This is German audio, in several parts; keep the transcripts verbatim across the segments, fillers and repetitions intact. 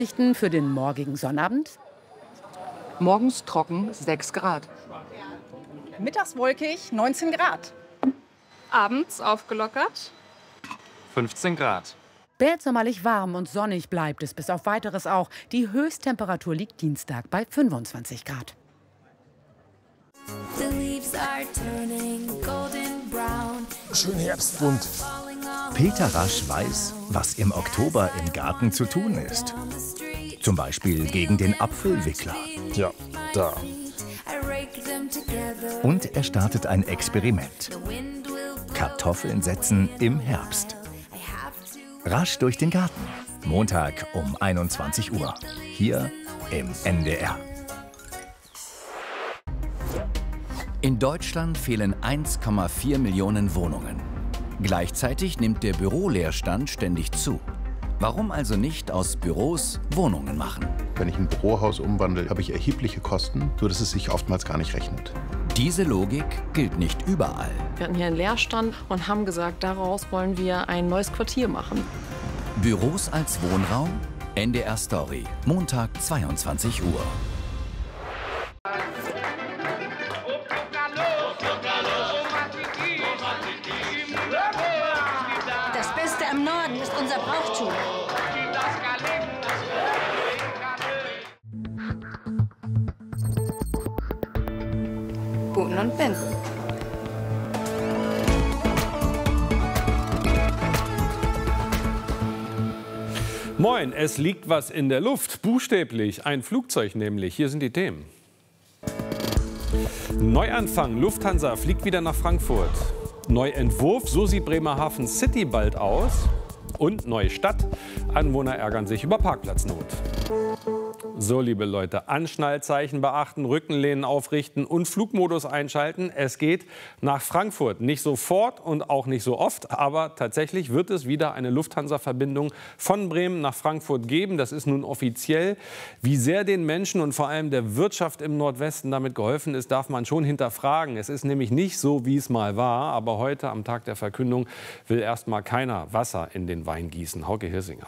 Nachrichten für den morgigen Sonnabend. Morgens trocken, sechs Grad. Mittags wolkig, neunzehn Grad. Abends aufgelockert, fünfzehn Grad. Spätsommerlich warm und sonnig bleibt es bis auf Weiteres auch. Die Höchsttemperatur liegt Dienstag bei fünfundzwanzig Grad. Schön herbstbunt. Peter Rasch weiß, was im Oktober im Garten zu tun ist. Zum Beispiel gegen den Apfelwickler. Ja, da. Und er startet ein Experiment. Kartoffeln setzen im Herbst. Rasch durch den Garten. Montag um einundzwanzig Uhr. Hier im N D R. In Deutschland fehlen eins Komma vier Millionen Wohnungen. Gleichzeitig nimmt der Büroleerstand ständig zu. Warum also nicht aus Büros Wohnungen machen? Wenn ich ein Bürohaus umwandle, habe ich erhebliche Kosten, sodass es sich oftmals gar nicht rechnet. Diese Logik gilt nicht überall. wir hatten hier einen Leerstand und haben gesagt, daraus wollen wir ein neues Quartier machen. Büros als Wohnraum? N D R Story, Montag zweiundzwanzig Uhr. Das Beste am Norden ist unser Brauchtum. Guten und Ben. Moin, es liegt was in der Luft, buchstäblich, ein Flugzeug nämlich. Hier sind die Themen. Neuanfang, Lufthansa fliegt wieder nach Frankfurt. Neuentwurf, so sieht Bremerhaven City bald aus. Und neue Stadt, Anwohner ärgern sich über Parkplatznot. So, liebe Leute, Anschnallzeichen beachten, Rückenlehnen aufrichten und Flugmodus einschalten. Es geht nach Frankfurt. Nicht sofort und auch nicht so oft, aber tatsächlich wird es wieder eine Lufthansa-Verbindung von Bremen nach Frankfurt geben. Das ist nun offiziell. Wie sehr den Menschen und vor allem der Wirtschaft im Nordwesten damit geholfen ist, darf man schon hinterfragen. Es ist nämlich nicht so, wie es mal war. Aber heute, am Tag der Verkündung, will erst mal keiner Wasser in den Wein gießen. Hauke Hirsinger.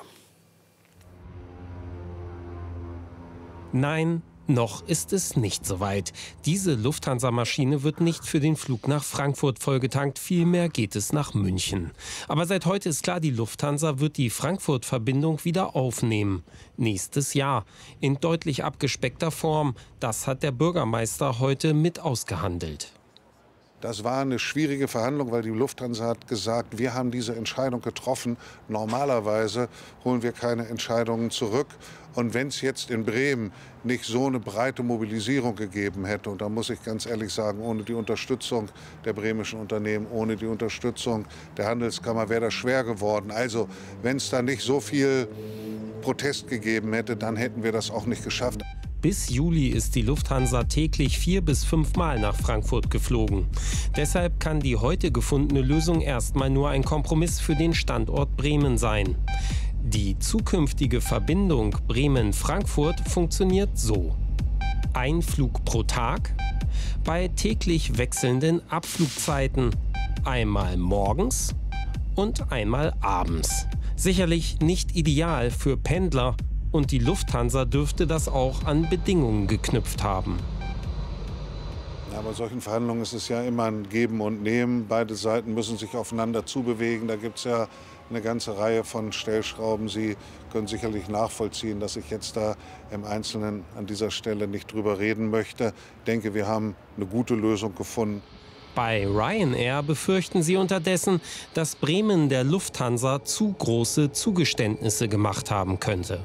Nein, noch ist es nicht soweit. Diese Lufthansa-Maschine wird nicht für den Flug nach Frankfurt vollgetankt, vielmehr geht es nach München. Aber seit heute ist klar, die Lufthansa wird die Frankfurt-Verbindung wieder aufnehmen. Nächstes Jahr. In deutlich abgespeckter Form. Das hat der Bürgermeister heute mit ausgehandelt. Das war eine schwierige Verhandlung, weil die Lufthansa hat gesagt, wir haben diese Entscheidung getroffen. Normalerweise holen wir keine Entscheidungen zurück. Und wenn es jetzt in Bremen nicht so eine breite Mobilisierung gegeben hätte, und da muss ich ganz ehrlich sagen, ohne die Unterstützung der bremischen Unternehmen, ohne die Unterstützung der Handelskammer wäre das schwer geworden. Also wenn es da nicht so viel Protest gegeben hätte, dann hätten wir das auch nicht geschafft. Bis Juli ist die Lufthansa täglich vier bis fünfmal nach Frankfurt geflogen. Deshalb kann die heute gefundene Lösung erstmal nur ein Kompromiss für den Standort Bremen sein. Die zukünftige Verbindung Bremen-Frankfurt funktioniert so. Ein Flug pro Tag, bei täglich wechselnden Abflugzeiten, einmal morgens und einmal abends. Sicherlich nicht ideal für Pendler. Und die Lufthansa dürfte das auch an Bedingungen geknüpft haben. Ja, bei solchen Verhandlungen ist es ja immer ein Geben und Nehmen. Beide Seiten müssen sich aufeinander zubewegen. Da gibt es ja eine ganze Reihe von Stellschrauben. Sie können sicherlich nachvollziehen, dass ich jetzt da im Einzelnen an dieser Stelle nicht drüber reden möchte. Ich denke, wir haben eine gute Lösung gefunden. Bei Ryanair befürchten sie unterdessen, dass Bremen der Lufthansa zu große Zugeständnisse gemacht haben könnte.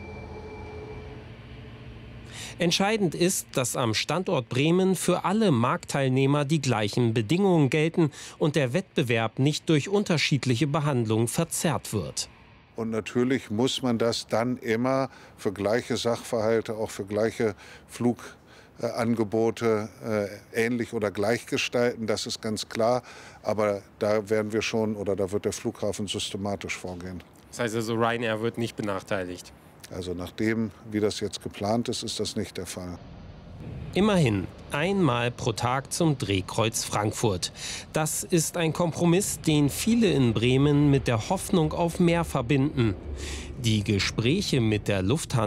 Entscheidend ist, dass am Standort Bremen für alle Marktteilnehmer die gleichen Bedingungen gelten und der Wettbewerb nicht durch unterschiedliche Behandlung verzerrt wird. Und natürlich muss man das dann immer für gleiche Sachverhalte, auch für gleiche Flugangebote äh, ähnlich oder gleich gestalten. Das ist ganz klar. Aber da werden wir schon, oder da wird der Flughafen systematisch vorgehen. Das heißt also, Ryanair wird nicht benachteiligt? Also nach dem, wie das jetzt geplant ist, ist das nicht der Fall. Immerhin einmal pro Tag zum Drehkreuz Frankfurt. Das ist ein Kompromiss, den viele in Bremen mit der Hoffnung auf mehr verbinden. Die Gespräche mit der Lufthansa